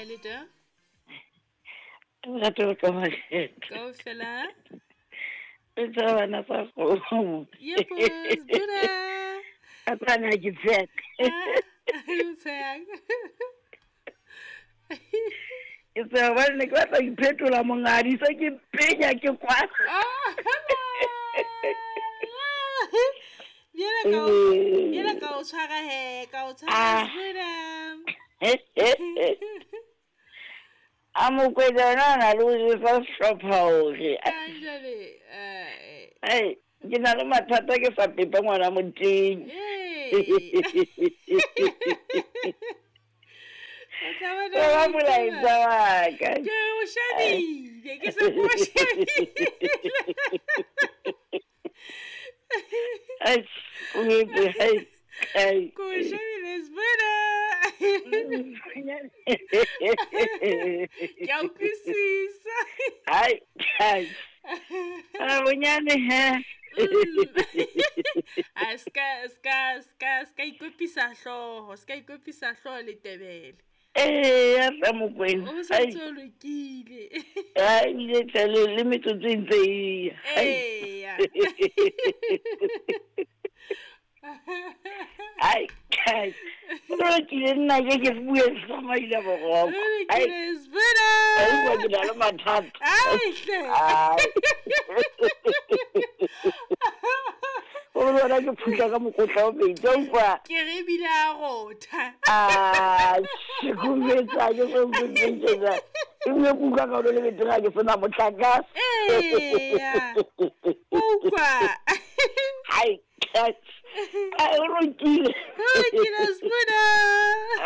Leader. Ra tlo ka mageta. Go fella. Tsa bana sa go. Yepos, Buddha. A tsana ke tsek. You sayang. Ke tsa ba ne ka tla iphetola mongadi sa ke penya ke kwa. Viene ka o tshwara he, ka o tshwara Buddha. Amo kwedana na lo sa shopha hore. Kanjale. Ai, ke na le mathata ke sa pepa ngwana moteng. Wa molaetsa wa ka. Ke o shabile, ke se ko shabile. Ai, ai. Ko shabile Buddha. Ke a utlwisisa. Ai. Bonyane he. Ska ikopisa hloho, le Tebele. Ya sa mokwena. O sa tsolokile. Ai, ile tsale le metsotso e ntse e. Eya. Ai. Ro ke nna ke bue sa maila bogoko. Ai, Buddha. Ai, wa ke na le mathata. Ai. O bona ke phutla ka mokotla o pedi utlwa. Ke re bile a rotha. Ke kumetsa ke so mpentsa. Mme buka ka lo le betega ke sona motlakase. Utlwa. Hai. Ai, ro kile. Buddha.